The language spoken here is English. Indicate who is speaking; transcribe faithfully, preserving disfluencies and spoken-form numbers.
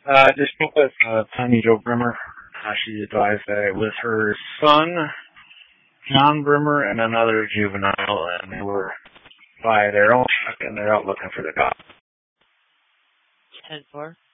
Speaker 1: Uh, just spoke with uh, Tiny Joe Brimmer. Uh, she advised that it was her son, John Brimmer, and another juvenile, and they were by their own truck, and they're out looking for the cops.
Speaker 2: ten four.